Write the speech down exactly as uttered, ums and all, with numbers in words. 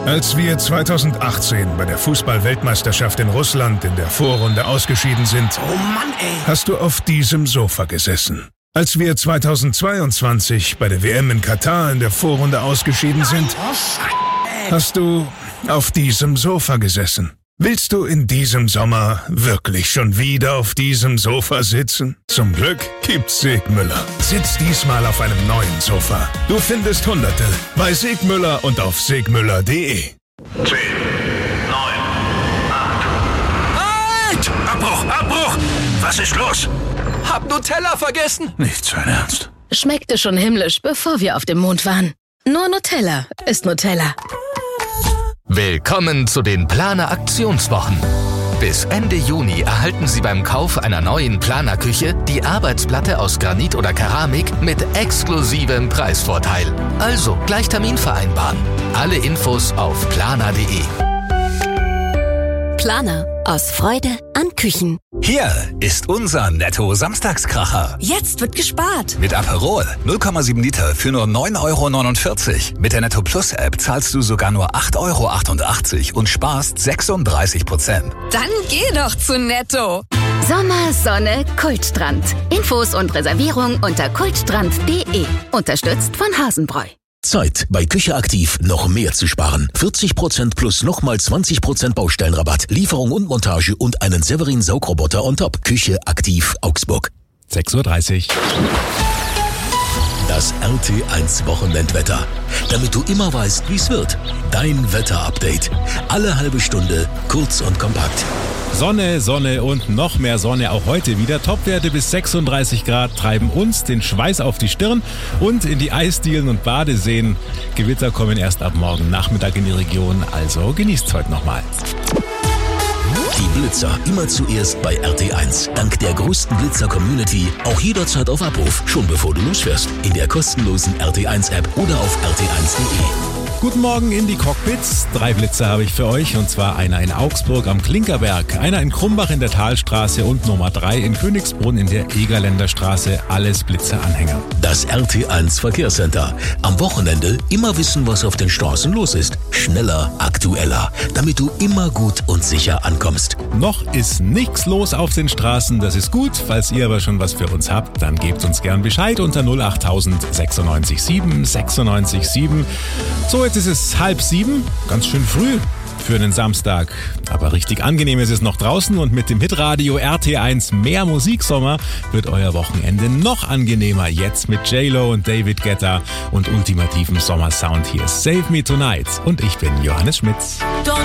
Als wir zweitausendachtzehn bei der Fußball-Weltmeisterschaft in Russland in der Vorrunde ausgeschieden sind, oh Mann, ey. hast du auf diesem Sofa gesessen. Als wir zweitausendzweiundzwanzig bei der W M in Katar in der Vorrunde ausgeschieden sind, Oh, Scheiße. hast du auf diesem Sofa gesessen. Willst du in diesem Sommer wirklich schon wieder auf diesem Sofa sitzen? Zum Glück gibt's Segmüller. Sitz diesmal auf einem neuen Sofa. Du findest Hunderte bei Segmüller und auf segmüller punkt de. zehn, neun, acht. Halt! Abbruch, Abbruch! Was ist los? Hab Nutella vergessen. Nicht sein Ernst. Schmeckte schon himmlisch, bevor wir auf dem Mond waren. Nur Nutella ist Nutella. Willkommen zu den Planer-Aktionswochen. Bis Ende Juni erhalten Sie beim Kauf einer neuen Planerküche die Arbeitsplatte aus Granit oder Keramik mit exklusivem Preisvorteil. Also gleich Termin vereinbaren. Alle Infos auf planer punkt de. Planer. Aus Freude an Küchen. Hier ist unser Netto-Samstagskracher. Jetzt wird gespart. Mit Aperol null Komma sieben Liter für nur neun Euro neunundvierzig. Mit der Netto Plus App zahlst du sogar nur acht Euro achtundachtzig und sparst sechsunddreißig Prozent. Dann geh doch zu Netto. Sommer, Sonne, Kultstrand. Infos und Reservierung unter kultstrand punkt de. Unterstützt von Hasenbräu. Zeit, bei Küche Aktiv noch mehr zu sparen. vierzig Prozent plus nochmal zwanzig Prozent Baustellenrabatt, Lieferung und Montage und einen Severin Saugroboter on top. Küche Aktiv Augsburg. sechs Uhr dreißig. Das R T eins Wochenendwetter. Damit du immer weißt, wie es wird. Dein Wetterupdate. Alle halbe Stunde, kurz und kompakt. Sonne, Sonne und noch mehr Sonne auch heute wieder. Topwerte bis sechsunddreißig Grad treiben uns den Schweiß auf die Stirn und in die Eisdielen und Badeseen. Gewitter kommen erst ab morgen Nachmittag in die Region, also genießt's heute nochmal. Die Blitzer immer zuerst bei R T eins. Dank der größten Blitzer-Community auch jederzeit auf Abruf, schon bevor du losfährst. In der kostenlosen R T eins App oder auf r t eins punkt de. Guten Morgen in die Cockpits. Drei Blitzer habe ich für euch, und zwar einer in Augsburg am Klinkerberg, einer in Krumbach in der Talstraße und Nummer drei in Königsbrunn in der Egerländer Straße. Alles Blitzeranhänger. Das R T eins Verkehrscenter. Am Wochenende immer wissen, was auf den Straßen los ist. Schneller, aktueller, damit du immer gut und sicher ankommst. Noch ist nichts los auf den Straßen, das ist gut. Falls ihr aber schon was für uns habt, dann gebt uns gern Bescheid unter null acht null null sechsundneunzig sieben sechsundneunzig sieben. So, jetzt ist es halb sieben, ganz schön früh für einen Samstag. Aber richtig angenehm ist es noch draußen, und mit dem Hitradio R T eins mehr Musiksommer wird euer Wochenende noch angenehmer. Jetzt mit J-Lo und David Guetta und ultimativem Sommersound. Hier ist Save Me Tonight und ich bin Johannes Schmitz.